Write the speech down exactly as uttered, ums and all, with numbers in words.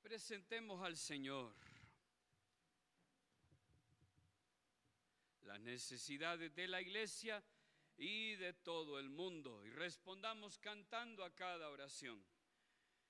Presentemos al Señor las necesidades de la iglesia y de todo el mundo y respondamos cantando a cada oración.